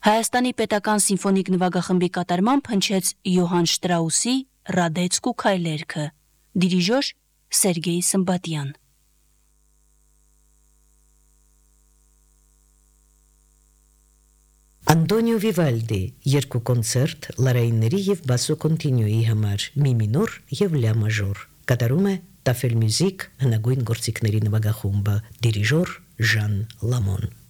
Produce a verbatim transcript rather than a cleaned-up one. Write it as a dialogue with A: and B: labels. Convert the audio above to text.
A: Հայաստանի պետական սիմֆոնիկ նվագախմբի կատարմամբ հնչեց Յոհան Շտրաուսի «Ռադեցկ ու քայլերքը», դիրիժոր Սերգեյ Սմբատյան։
B: Անտոնիո Վիվալդի երկու կոնցերտ լարայինների եւ բասո կոնտինյուի համար՝ մի մինոր եւ լա մաժոր։ Կատարում է Տաֆել Մյուզիկ հնագույն գործիքների նվագախումբը, դիրիժոր Ժան Լամոն։